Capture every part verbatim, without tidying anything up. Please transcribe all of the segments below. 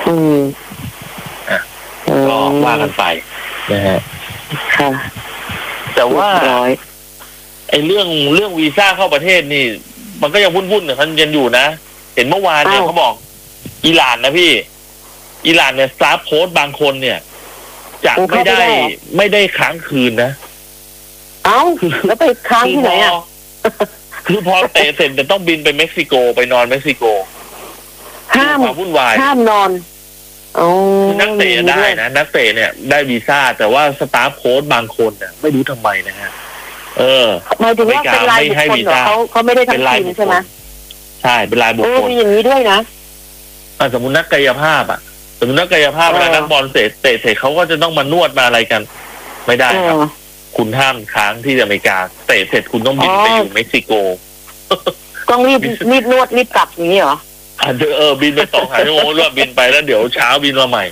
อืมอ่ะก็ว่ากันไปนะฮะค่ะแต่ว่าไอ้เรื่องเรื่องวีซ่าเข้าประเทศนี่มันก็ยังวุ่นๆเนี่ยมันยังอยู่นะเห็นเมื่อวานเนี่ยเขาบอกอิหร่านนะพี่อิหร่านเนี่ยสตาฟโค้ชบางคนเนี่ยจะไม่ได้ไม่ได้ค้างคืนนะเอ้าแล้วไปค้างที่ไหนอ่ะคือพอเตะเสร็จจะต้องบินไปเม็กซิโกไปนอนเม็กซิโกห้ามความวุ่นวายห้ามนอนนักเตะได้นะนักเตะเนี่ยได้วีซ่าแต่ว่าสตาฟโค้ชบางคนเนี่ยไม่รู้ทำไมนะฮะเออหมายถึงว่าเป็นรายบุคคลเหรอเขาเขาไม่ได้ทำทีมใช่ไหมใช่เป็นรายบุคคลมีอย่างนี้ด้วยนะสมมตินักกายภาพอ่ะสมมตินักกายภาพเวลานักบอลเตะเตะเสร็จเขาก็จะต้องมานวดมาอะไรกันไม่ได้ครับคุณห้ามค้างที่อเมริกาเตะเสร็จคุณต้องบินไปอยู่เม็กซิโกต้องรีบรีบนวดรีบกลับอย่างนี้เหรอเออบินไปสองหาชั่วโมงแล้วบินไปแล้วเดี๋ยวเช้าบินมาใหม่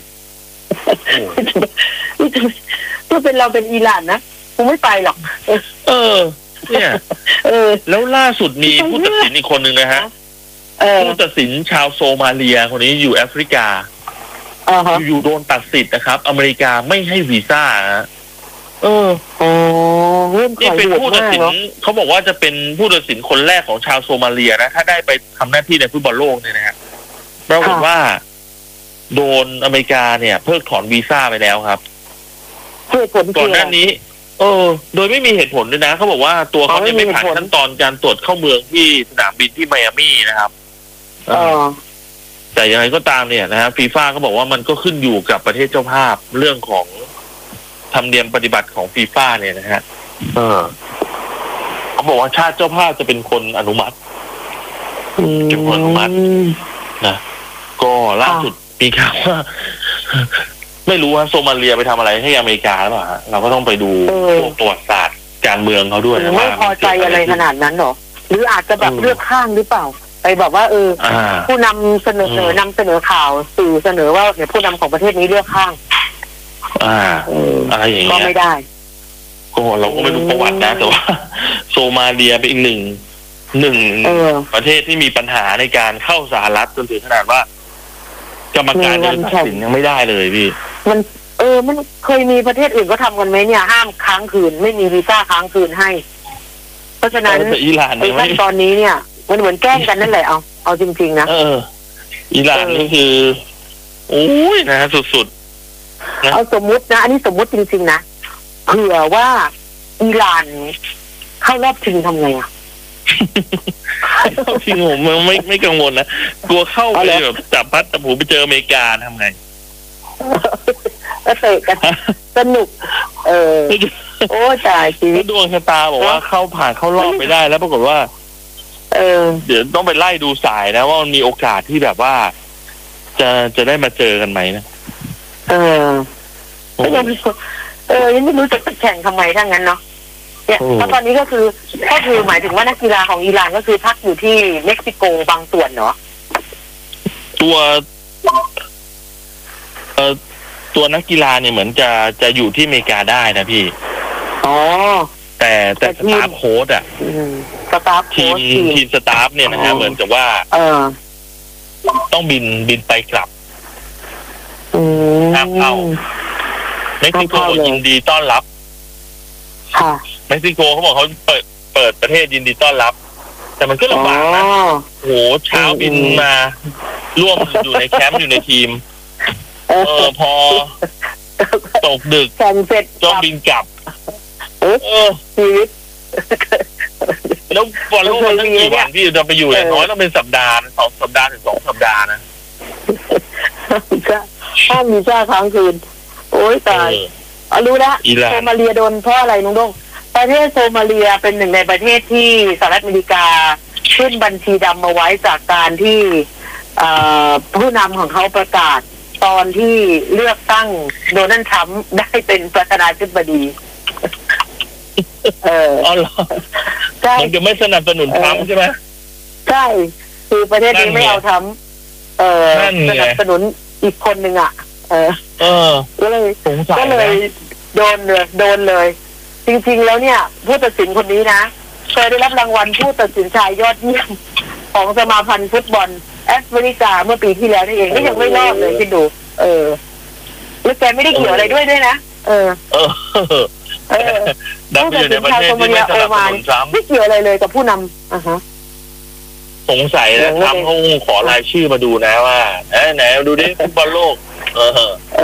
ถ้าเป็นเราเป็นอิหร่านนะคงไม่ไปหรอกเออเนี่ยเออแล้วล่าสุดมีผู้ตัดสินอีกคนหนึ่งนะฮะผู้ตัดสินชาวโซมาเลียคนนี้อยู่แอฟริกาอยู่โดนตัดสิทธิ์นะครับอเมริกาไม่ให้วีซ่าเออโอ้นี่เป็นผู้ตัดสินเขาบอกว่าจะเป็นผู้ตัดสินคนแรกของชาวโซมาเลียนะถ้าได้ไปทำหน้าที่ในฟุตบอลโลกเนี่ยนะฮะปรากฏว่าโดนอเมริกาเนี่ยเพิกถอนวีซ่าไปแล้วครับก่อนหน้านี้เออโดยไม่มีเหตุผลด้วยนะเขาบอกว่าตัวเขาเนี่ยไม่ผ่านขั้นตอนการตรวจเข้าเมืองที่สนามบินที่ไมอามี่นะครับเออแต่ยังไงก็ตามเนี่ยนะฮะฟีฟ่าเขาบอกว่ามันก็ขึ้นอยู่กับประเทศเจ้าภาพเรื่องของธรรมเนียมปฏิบัติของฟีฟ่าเนี่ยนะฮะเออเขาบอกว่าชาติเจ้าภาพจะเป็นคนอนุมัติเป็นคนอนุมัตินะก็ล่าสุดมีข่าวว่าไม่รู้ว่าโซมาเลียไปทำอะไรให้อเมริกาหรือเปล่าเราก็ต้องไปดูประวัติศาสตร์การเมืองเขาด้วยนะไม่พอใจอะไรขนาดนั้นหรอหรืออาจจะแบบเลือกข้างหรือเปล่าไปแบบว่าเออผู้นำเสนอนำเสนอข่าวสื่อเสนอว่าเนี่ยผู้นำของประเทศนี้เลือกข้างอ่าอะไรอย่างเงี้ยก็ไม่ได้ก็เราก็ไม่รู้ประวัตินะแต่ว่าโซมาเลียเป็นอีกหนึ่งหนึ่งประเทศที่มีปัญหาในการเข้าสหรัฐจนถึงขนาดว่ากรรมการตัดสินยังไม่ได้เลยพี่มันเออมันเคยมีประเทศอื่นก็ทำกันไหมเนี่ยห้ามค้างคืนไม่มีวีซ่าค้างคืนให้เพราะฉะนั้นอิหร่านในขั้นตอนนี้เนี่ยมันเหมือนแกล้งกันนั่นแหละเอาเอาจริงๆนะเอออิหร่านนี่คือโอ้ยนะสุดๆเอาสมมุตินะอันนี้สมมุติจริงๆนะเผื่อว่าอิหร่านเข้ารอบชิงทำไงอ่ะเข้าชิงผมไม่ไม่กังวลนะกลัวเข้าไปแบบจับพัดจับผูไปเจออเมริกาทำไงก็เตะกันสนุกเออโอ้ตายชีวิตดวงชะตาบอกว่าเข้าผ่านเข้ารอบไปได้แล้วปรากฏว่าเออเดี๋ยวต้องไปไล่ดูสายนะว่ามันมีโอกาสที่แบบว่าจะจะได้มาเจอกันไหมนะเออก็ยังเออยังไม่รู้จะแข่งทำไมทั้งนั้นเนาะเนี่ยเพราะตอนนี้ก็คือก็คือหมายถึงว่านักกีฬาของอิหร่านก็คือพักอยู่ที่เม็กซิโกบางส่วนเนาะตัวเอ่อตัวนักกีฬาเนี่ยเหมือนจะจะอยู่ที่อเมริกาได้นะพี่อ๋อแต่แต่สตาฟโค้ชอ่ะสตาฟทีมทีมสตาฟเนี่ยนะฮะเหมือนกับว่าเออต้องบินบินไปกลับห้ามเข้าเม็กซิโกยินดีต้อนรับค่ะเม็กซิโกเขาบอกเขาเปิดเปิดประเทศยินดีต้อนรับแต่มันก็ลำบากนะโหเช้าบินมาร่วมอยู่ในแคมป์อยู่ในทีมเออพอตกดึกแข่งเสร็จต้องบินกลับเออชีวิตแล้วบอลโลกมันตั้งกี่วันพี่จะไปอยู่อย่างน้อยต้องเป็นสัปดาห์สองสัปดาห์ถึงสองสัปดาห์นะห้ามมีซ่าค้างคืนโอ้ยตายเอารู้ละโซมาเลียโดนเพราะอะไรน้องดงประเทศโซมาเลียเป็นหนึ่งในประเทศที่สหรัฐอเมริกาขึ้นบัญชีดำมาไว้จากการที่ผู้นำของเขาประกาศตอนที่เลือกตั้งโดนัลด์ทรัมป์ได้เป็นประธานาธิบดีเอออ๋อเหรอใช่มันจะไม่สนับสนุนทรัมป์ใช่ไหมใช่คือประเทศนี้ไม่เอาทรัมป์เออสนับสนุนอีกคนหนึ่งอ่ะเออเออก็เลยก็เลยโดนเลยโดนเลยจริงๆแล้วเนี่ยผู้ตัดสินคนนี้นะเคยได้รับรางวัลผู้ตัดสินชายยอดเยี่ยมของสมาพันธ์ฟุตบอลแอฟริกาเมื่อปีที่แล้วนี่เองก็ยังไม่รอดเลยคิดดู เออแล้วแกไม่ได้เกี่ยวอะไรด้วยด้วยนะเออเออเออดับเบิลยูในประเทศที่ไม่สนับสนุนทรัมป์ไม่เกี่ยวอะไรเลยกับผู้นำอ่ะฮะสงสัยนะทรัมป์เขาขอรายชื่อมาดูนะว่าเอ้ไหนดูดิฟุตบอลโลกเออ